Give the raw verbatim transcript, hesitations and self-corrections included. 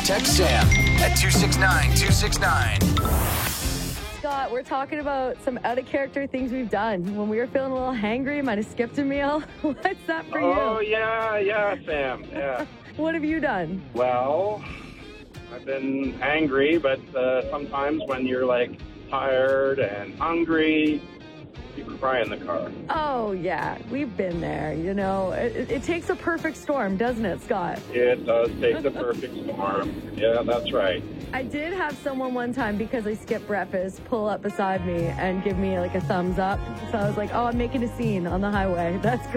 Text Sam at two six nine two six nine. Scott, we're talking about some out-of-character things we've done. When we were feeling a little hangry, might have skipped a meal. What's that for Oh, you? yeah, yeah, Sam, yeah. What have you done? Well, I've been angry, but uh, sometimes when you're, like, tired and hungry, you cry in the car. Oh, yeah, we've been there, you know. It, it takes a perfect storm, doesn't it, Scott? It does take the perfect storm. Yeah, that's right. I did have someone one time, because I skipped breakfast, pull up beside me and give me like a thumbs up. So I was like, oh, I'm making a scene on the highway. That's great.